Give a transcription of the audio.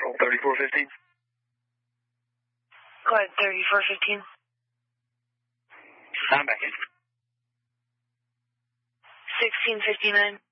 Roll 3415. Go ahead, 3415. I'm back in. 1659.